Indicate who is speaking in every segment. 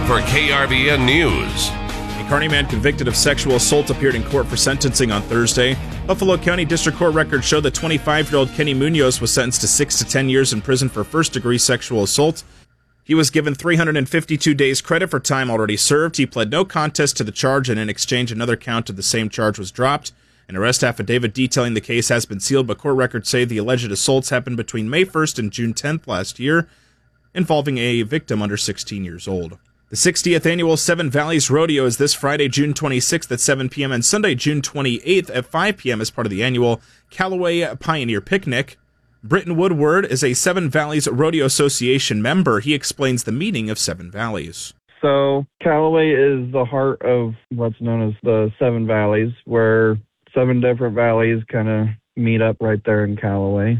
Speaker 1: for KRVN News.
Speaker 2: A Kearney man convicted of sexual assault appeared in court for sentencing on Thursday. Buffalo County District Court records show that 25-year-old Kenny Munoz was sentenced to 6 to 10 years in prison for first-degree sexual assault. He was given 352 days credit for time already served. He pled no contest to the charge, and in exchange, another count of the same charge was dropped. An arrest affidavit detailing the case has been sealed, but court records say the alleged assaults happened between May 1st and June 10th last year, involving a victim under 16 years old. The 60th annual Seven Valleys Rodeo is this Friday, June 26th at 7 p.m. and Sunday, June 28th at 5 p.m. as part of the annual Callaway Pioneer Picnic. Britton Woodward is a Seven Valleys Rodeo Association member. He explains the meaning of Seven Valleys.
Speaker 3: So Callaway is the heart of what's known as the Seven Valleys, where 7 different valleys kind of meet up right there in Callaway.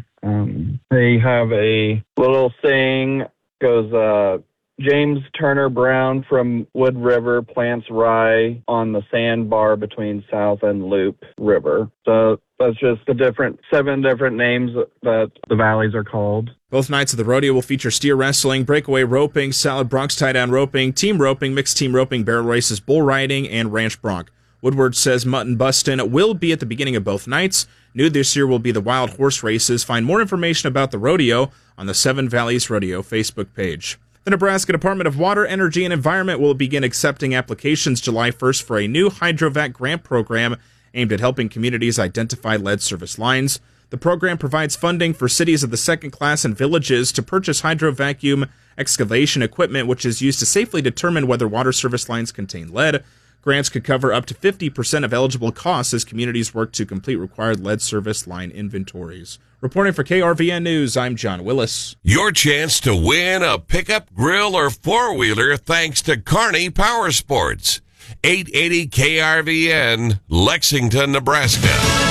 Speaker 3: They have a little saying, goes, James Turner Brown from Wood River plants rye on the sandbar between South and Loop River. So that's just the 7 different names that the valleys are called.
Speaker 2: Both nights of the rodeo will feature steer wrestling, breakaway roping, salad broncs tie-down roping, team roping, mixed team roping, barrel races, bull riding, and ranch bronc. Woodward says Mutton Bustin' will be at the beginning of both nights. New this year will be the wild horse races. Find more information about the rodeo on the Seven Valleys Rodeo Facebook page. The Nebraska Department of Water, Energy, and Environment will begin accepting applications July 1st for a new HydroVac grant program aimed at helping communities identify lead service lines. The program provides funding for cities of the second class and villages to purchase hydrovacuum excavation equipment, which is used to safely determine whether water service lines contain lead. Grants could cover up to 50% of eligible costs as communities work to complete required lead service line inventories. Reporting for KRVN News, I'm John Willis.
Speaker 1: Your chance to win a pickup, grill, or four-wheeler thanks to Kearney Power Sports. 880 KRVN, Lexington, Nebraska.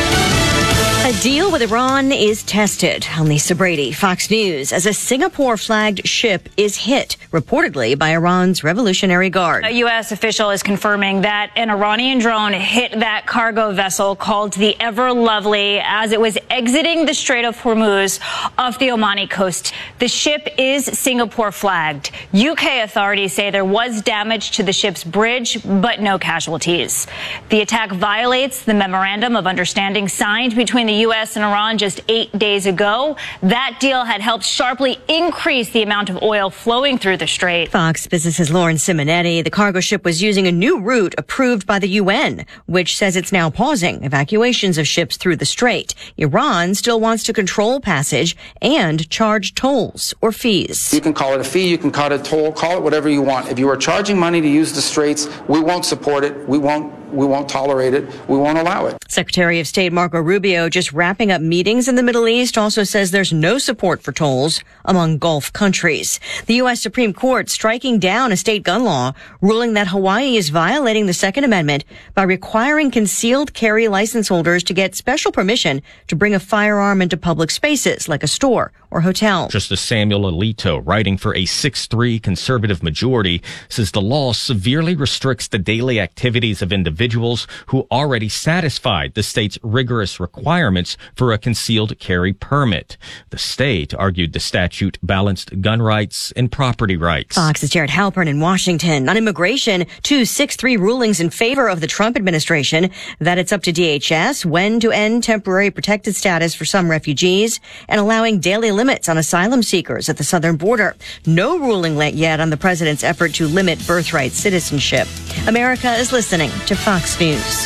Speaker 4: A deal with Iran is tested. I'm Lisa Brady, Fox News, as a Singapore-flagged ship is hit, reportedly by Iran's Revolutionary Guard.
Speaker 5: A U.S. official is confirming that an Iranian drone hit that cargo vessel called the Ever Lovely as it was exiting the Strait of Hormuz off the Omani coast. The ship is Singapore-flagged. UK authorities say there was damage to the ship's bridge, but no casualties. The attack violates the Memorandum of Understanding signed between the U.S. and Iran just 8 days ago. That deal had helped sharply increase the amount of oil flowing through the strait.
Speaker 4: Fox Business's Lauren Simonetti. The cargo ship was using a new route approved by the UN, which says it's now pausing evacuations of ships through the strait. Iran still wants to control passage and charge tolls or fees.
Speaker 6: You can call it a fee, you can call it a toll, call it whatever you want. If you are charging money to use the straits, we won't support it. We won't tolerate it. We won't allow it.
Speaker 4: Secretary of State Marco Rubio, just wrapping up meetings in the Middle East, also says there's no support for tolls among Gulf countries. The U.S. Supreme Court striking down a state gun law, ruling that Hawaii is violating the Second Amendment by requiring concealed carry license holders to get special permission to bring a firearm into public spaces like a store or hotel.
Speaker 7: Justice Samuel Alito, writing for a 6-3 conservative majority, says the law severely restricts the daily activities of individuals who already satisfied the state's rigorous requirements for a concealed carry permit. The state argued the statute balanced gun rights and property rights.
Speaker 4: Fox's Jared Halpern in Washington. On immigration, 2 6-3 rulings in favor of the Trump administration that it's up to DHS when to end temporary protected status for some refugees and allowing daily limits on asylum seekers at the southern border. No ruling yet on the president's effort to limit birthright citizenship. America is listening to Fox News.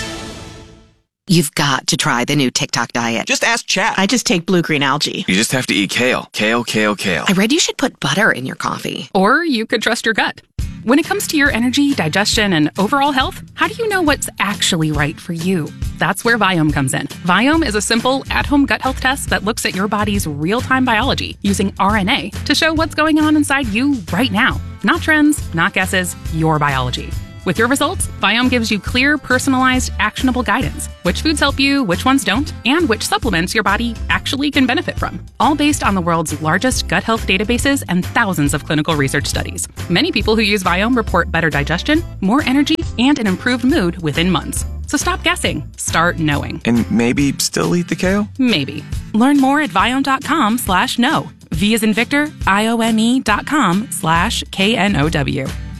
Speaker 8: You've got to try the new TikTok diet.
Speaker 9: Just ask Chat.
Speaker 8: I just take blue-green algae.
Speaker 9: You just have to eat kale. Kale.
Speaker 8: I read you should put butter in your coffee.
Speaker 10: Or you could trust your gut. When it comes to your energy, digestion, and overall health, how do you know what's actually right for you? That's where Viome comes in. Viome is a simple, at-home gut health test that looks at your body's real-time biology using RNA to show what's going on inside you right now. Not trends, not guesses, your biology. With your results, Viome gives you clear, personalized, actionable guidance. Which foods help you, which ones don't, and which supplements your body actually can benefit from. All based on the world's largest gut health databases and thousands of clinical research studies. Many people who use Viome report better digestion, more energy, and an improved mood within months. So stop guessing. Start knowing.
Speaker 9: And maybe still eat the kale?
Speaker 10: Maybe. Learn more at Viome.com/know. V as in Victor, IOME.com/KNOW.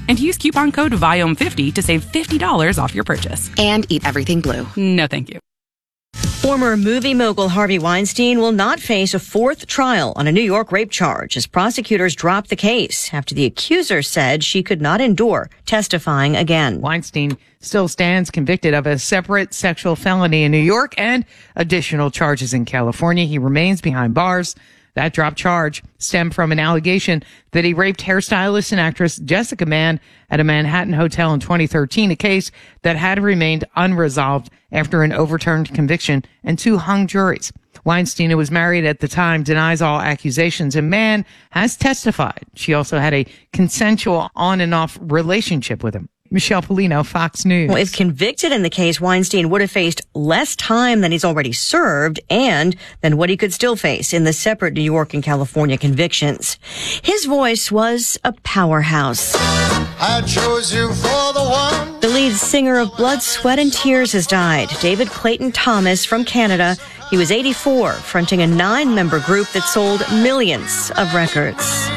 Speaker 10: And use coupon code VIOM50 to save $50 off your purchase.
Speaker 8: And eat everything blue.
Speaker 10: No, thank you.
Speaker 4: Former movie mogul Harvey Weinstein will not face a fourth trial on a New York rape charge as prosecutors dropped the case after the accuser said she could not endure testifying again.
Speaker 11: Weinstein still stands convicted of a separate sexual felony in New York and additional charges in California. He remains behind bars. That drop charge stemmed from an allegation that he raped hairstylist and actress Jessica Mann at a Manhattan hotel in 2013, a case that had remained unresolved after an overturned conviction and 2 hung juries. Weinstein, who was married at the time, denies all accusations, and Mann has testified. She also had a consensual on and off relationship with him. Michelle Polino, Fox News.
Speaker 4: Well, if convicted in the case, Weinstein would have faced less time than he's already served and than what he could still face in the separate New York and California convictions. His voice was a powerhouse.
Speaker 12: I chose you for the one.
Speaker 4: The lead singer of Blood, Sweat, and Tears has died. David Clayton Thomas from Canada. He was 84, fronting a 9-member group that sold millions of records.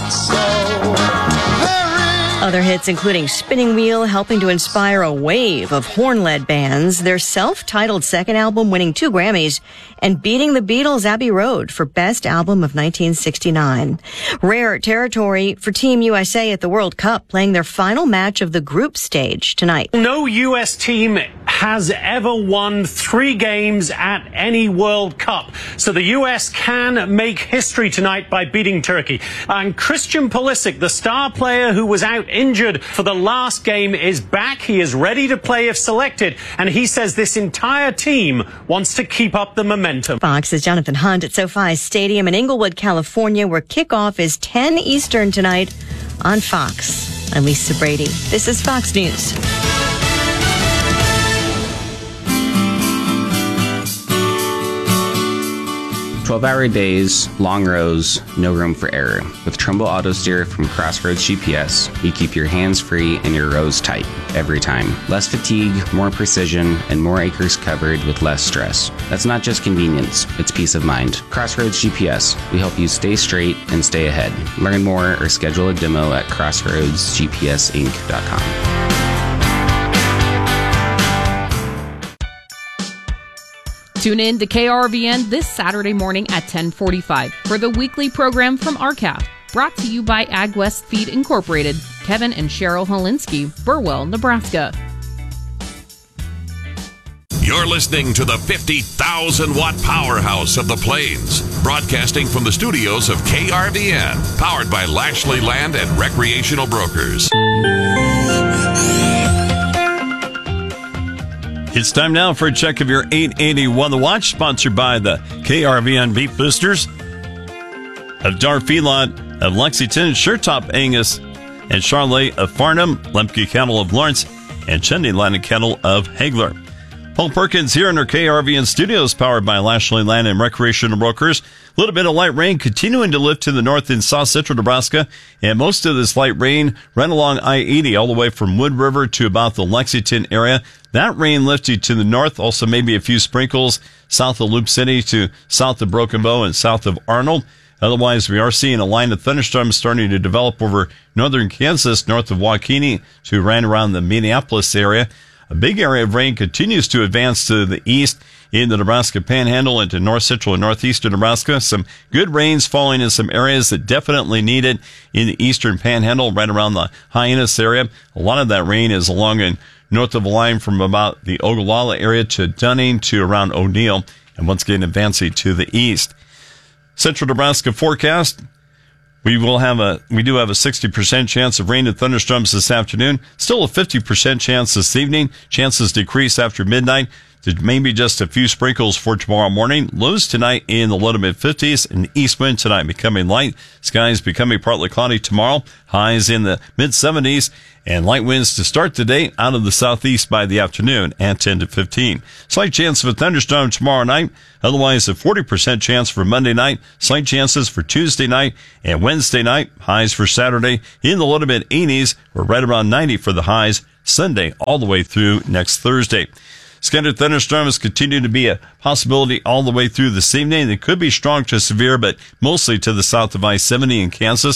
Speaker 4: Other hits including Spinning Wheel, helping to inspire a wave of horn-led bands, their self-titled second album winning 2 Grammys, and beating the Beatles' Abbey Road for Best Album of 1969. Rare territory for Team USA at the World Cup, playing their final match of the group stage tonight.
Speaker 13: No U.S. team has ever won 3 games at any World Cup. So the U.S. can make history tonight by beating Turkey. And Christian Pulisic, the star player who was out injured for the last game, is back. He is ready to play if selected. And he says this entire team wants to keep up the momentum.
Speaker 4: Fox's Jonathan Hunt at SoFi Stadium in Inglewood, California, where kickoff is 10 Eastern tonight on Fox. I'm Lisa Brady. This is Fox News.
Speaker 14: 12-hour days, long rows, no room for error. With Trumbull Auto Steer from Crossroads GPS, you keep your hands free and your rows tight every time. Less fatigue, more precision, and more acres covered with less stress. That's not just convenience, it's peace of mind. Crossroads GPS, we help you stay straight and stay ahead. Learn more or schedule a demo at crossroadsgpsinc.com.
Speaker 15: Tune in to KRVN this Saturday morning at 10:45 for the weekly program from RCAF, brought to you by AgWest Feed Incorporated, Kevin and Cheryl Holinsky, Burwell, Nebraska.
Speaker 1: You're listening to the 50,000-watt powerhouse of the Plains, broadcasting from the studios of KRVN, powered by Lashley Land and Recreational Brokers.
Speaker 16: It's time now for a check of your 881 The Watch, sponsored by the KRVN Beef Boosters of Dar Feedlot of Lexington, Sure-Top Angus and Charlotte of Farnham, Lemke Cattle of Lawrence, and Cheney Land Cattle of Hagler. Paul Perkins here in our KRVN studios, powered by Lashley Land and Recreational Brokers. A little bit of light rain continuing to lift to the north in south central Nebraska, and most of this light rain right along I-80 all the way from Wood River to about the Lexington area. That rain lifted to the north, also maybe a few sprinkles south of Loop City to south of Broken Bow and south of Arnold. Otherwise, we are seeing a line of thunderstorms starting to develop over northern Kansas, north of Waukene to right around the Minneapolis area. A big area of rain continues to advance to the east in the Nebraska Panhandle into north central and northeastern Nebraska. Some good rains falling in some areas that definitely need it in the eastern Panhandle, right around the Hyannis area. A lot of that rain is along and north of the line from about the Ogallala area to Dunning to around O'Neill, and once again advancing to the east. Central Nebraska forecast. We do have a 60% chance of rain and thunderstorms this afternoon. Still a 50% chance this evening. Chances decrease after midnight to maybe just a few sprinkles for tomorrow morning. Lows tonight in the low to mid 50s, and east wind tonight becoming light. Skies becoming partly cloudy tomorrow. Highs in the mid 70s, and light winds to start the day out of the southeast by the afternoon at 10 to 15. Slight chance of a thunderstorm tomorrow night. Otherwise, a 40% chance for Monday night. Slight chances for Tuesday night and Wednesday night. Highs for Saturday in the low to mid 80s. We're right around 90 for the highs Sunday all the way through next Thursday. Scattered thunderstorms continue to be a possibility all the way through this evening. They could be strong to severe, but mostly to the south of I-70 in Kansas.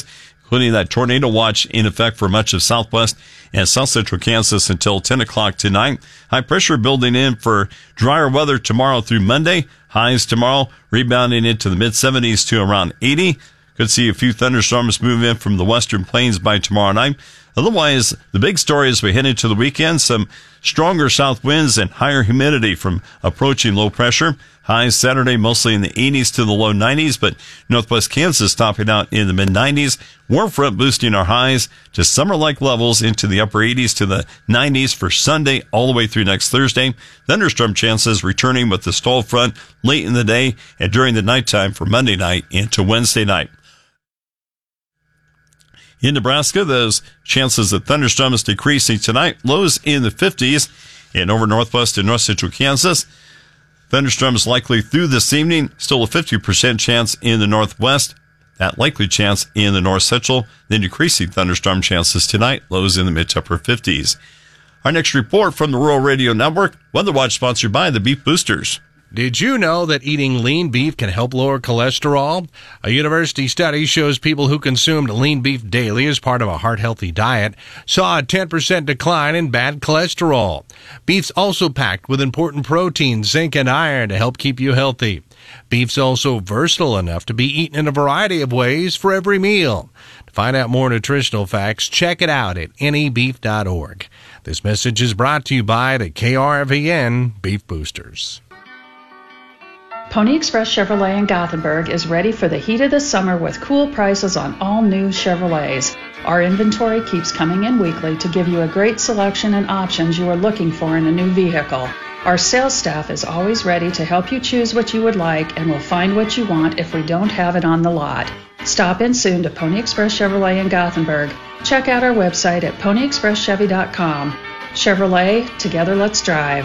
Speaker 16: including that tornado watch in effect for much of southwest and south central Kansas until 10 o'clock tonight. High pressure building in for drier weather tomorrow through Monday. Highs tomorrow rebounding into the mid-70s to around 80. Could see a few thunderstorms move in from the western plains by tomorrow night. Otherwise, the big story as we head into the weekend, some stronger south winds and higher humidity from approaching low pressure. Highs Saturday mostly in the 80s to the low 90s, but northwest Kansas topping out in the mid-90s. Warm front boosting our highs to summer-like levels into the upper 80s to the 90s for Sunday all the way through next Thursday. Thunderstorm chances returning with the stall front late in the day and during the nighttime for Monday night into Wednesday night. In Nebraska, those chances of thunderstorms decreasing tonight. Lows in the 50s. And over northwest and north central Kansas, thunderstorms likely through this evening. Still a 50% chance in the northwest. That likely chance in the north central. Then decreasing thunderstorm chances tonight. Lows in the mid to upper 50s. Our next report from the Rural Radio Network. Weather Watch sponsored by the Beef Boosters.
Speaker 17: Did you know that eating lean beef can help lower cholesterol? A university study shows people who consumed lean beef daily as part of a heart-healthy diet saw a 10% decline in bad cholesterol. Beef's also packed with important proteins, zinc, and iron to help keep you healthy. Beef's also versatile enough to be eaten in a variety of ways for every meal. To find out more nutritional facts, check it out at nebeef.org. This message is brought to you by the KRVN Beef Boosters.
Speaker 18: Pony Express Chevrolet in Gothenburg is ready for the heat of the summer with cool prices on all new Chevrolets. Our inventory keeps coming in weekly to give you a great selection and options you are looking for in a new vehicle. Our sales staff is always ready to help you choose what you would like and will find what you want if we don't have it on the lot. Stop in soon to Pony Express Chevrolet in Gothenburg. Check out our website at ponyexpresschevy.com. Chevrolet, together let's drive.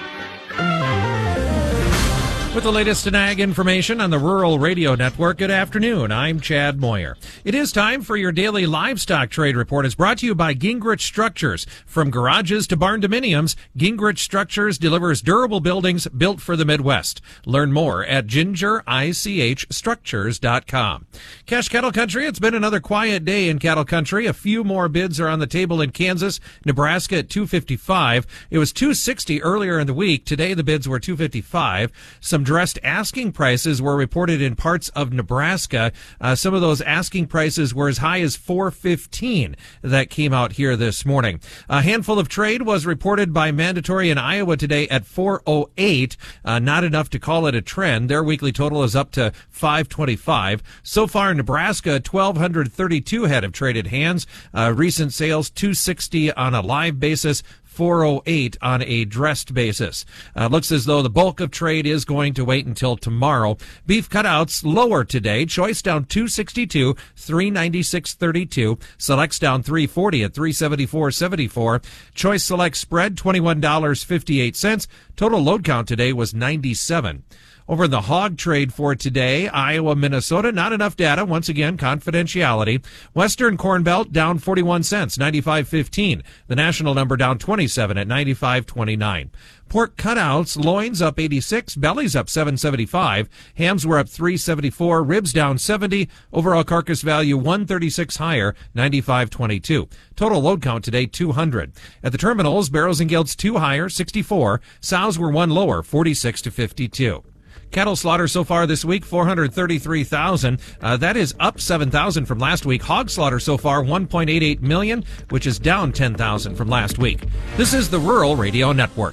Speaker 19: With the latest in ag information on the Rural Radio Network, good afternoon. I'm Chad Moyer. It is time for your daily livestock trade report. It's brought to you by Gingrich Structures. From garages to barn dominiums, Gingrich Structures delivers durable buildings built for the Midwest. Learn more at gingerichstructures.com. Cash Cattle Country, it's been another quiet day in cattle country. A few more bids are on the table in Kansas, Nebraska at $255. It was $260 earlier in the week. Today the bids were $255. Some dressed asking prices were reported in parts of Nebraska. Some of those asking prices were as high as $415 that came out here this morning. A handful of trade was reported by Mandatory in Iowa today at $408. Not enough to call it a trend. Their weekly total is up to $525. So far in Nebraska, 1,232 head have traded hands. Recent sales, $260 on a live basis, $408 on a dressed basis. Looks as though the bulk of trade is going to wait until tomorrow. Beef cutouts lower today. Choice down $262, $396.32. Selects down $340 at $374.74. Choice Select spread $21.58. Total load count today was 97. Over in the hog trade for today, Iowa, Minnesota, not enough data. Once again, confidentiality. Western Corn Belt down 41 cents, 95.15. The national number down 27 at 95.29. Pork cutouts, loins up 86, bellies up 7.75. Hams were up 3.74, ribs down 70. Overall carcass value 136 higher, 95.22. Total load count today 200. At the terminals, barrows and gilts 2 higher, 64. Sows were 1 lower, 46 to 52. Cattle slaughter so far this week, 433,000. That is up 7,000 from last week. Hog slaughter so far, 1.88 million, which is down 10,000 from last week. This is the Rural Radio Network.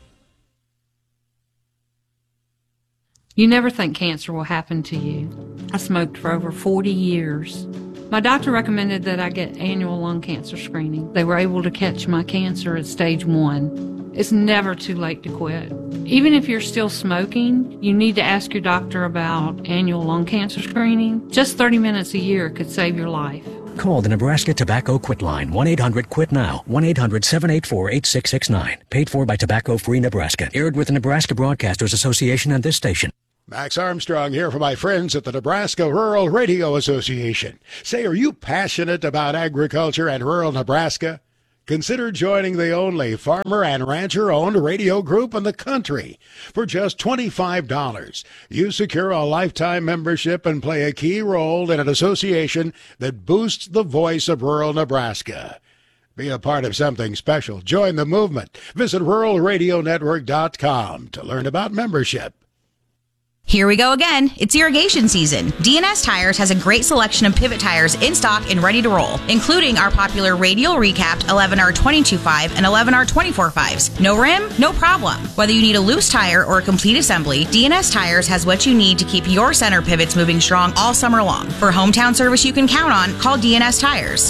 Speaker 20: You never think cancer will happen to you. I smoked for over 40 years. My doctor recommended that I get annual lung cancer screening. They were able to catch my cancer at stage 1. It's never too late to quit. Even if you're still smoking, you need to ask your doctor about annual lung cancer screening. Just 30 minutes a year could save your life.
Speaker 21: Call the Nebraska Tobacco Quit Line, 1-800-QUIT-NOW, 1-800-784-8669. Paid for by Tobacco Free Nebraska. Aired with the Nebraska Broadcasters Association and this station.
Speaker 22: Max Armstrong here for my friends at the Nebraska Rural Radio Association. Say, are you passionate about agriculture and rural Nebraska? Consider joining the only farmer and rancher-owned radio group in the country. For just $25, you secure a lifetime membership and play a key role in an association that boosts the voice of rural Nebraska. Be a part of something special. Join the movement. Visit ruralradionetwork.com to learn about membership.
Speaker 2: Here we go again. It's irrigation season. DNS Tires has a great selection of pivot tires in stock and ready to roll, including our popular radial recapped 11R22.5 and 11R24.5s. No rim? No problem. Whether you need a loose tire or a complete assembly, DNS Tires has what you need to keep your center pivots moving strong all summer long. For hometown service you can count on, call DNS Tires.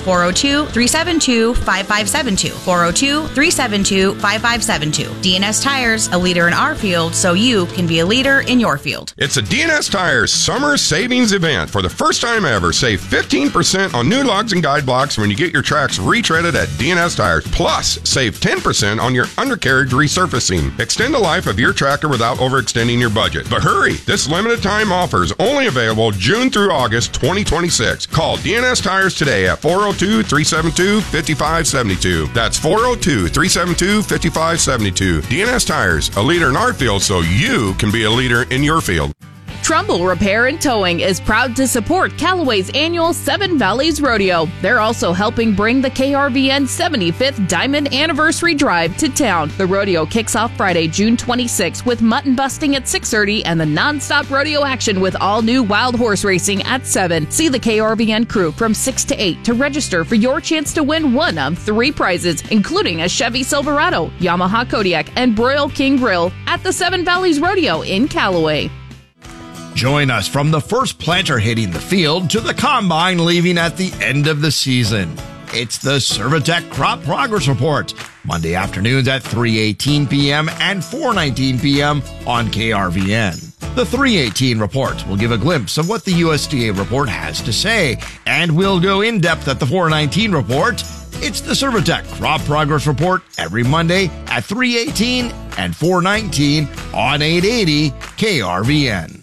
Speaker 2: 402-372-5572. 402-372-5572. DNS Tires, a leader in our field, so you can be a leader in your field.
Speaker 3: It's a DNS Tires summer savings event. For the first time ever, save 15% on new lugs and guide blocks when you get your tracks retreaded at DNS Tires. Plus, save 10% on your undercarriage resurfacing. Extend the life of your tractor without overextending your budget. But hurry! This limited time offer is only available June through August 2026. Call DNS Tires today at 402-372-5572. That's 402-372-5572. DNS Tires, a leader in our field so you can be a leader in your field.
Speaker 15: Trumbull Repair and Towing is proud to support Callaway's annual Seven Valleys Rodeo. They're also helping bring the KRVN 75th Diamond Anniversary Drive to town. The rodeo kicks off Friday, June 26th with mutton busting at 6:30 and the non-stop rodeo action with all new wild horse racing at 7. See the KRVN crew from 6 to 8 to register for your chance to win one of 3 prizes, including a Chevy Silverado, Yamaha Kodiak, and Broil King Grill at the Seven Valleys Rodeo in Callaway.
Speaker 23: Join us from the first planter hitting the field to the combine leaving at the end of the season. It's the Servitech Crop Progress Report, Monday afternoons at 3:18 p.m. and 4:19 p.m. on KRVN. The 3:18 report will give a glimpse of what the USDA report has to say, and we'll go in depth at the 4:19 report. It's the Servitech Crop Progress Report every Monday at 3:18 and 4:19 on 880 KRVN.